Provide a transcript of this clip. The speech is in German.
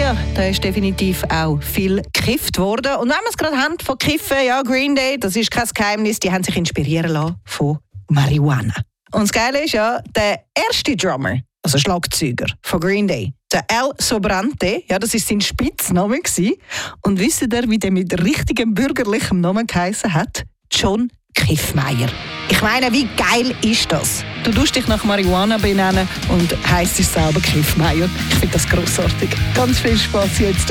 Ja, da ist definitiv auch viel gekifft worden. Und wenn wir es gerade haben von Kiffen, ja, Green Day, das ist kein Geheimnis, die haben sich inspirieren lassen von Marihuana. Und das Geile ist ja, der erste Drummer, also Schlagzeuger von Green Day, der El Sobrante, ja, das war sein Spitzname gewesen. Und wisst ihr, wie der mit richtigem bürgerlichem Namen geheißen hat? John Kiffmeyer. Ich meine, wie geil ist das? Du tust dich nach Marihuana benennen und heisst es selber Kiffmeyer. Ich finde das grossartig. Ganz viel Spaß jetzt.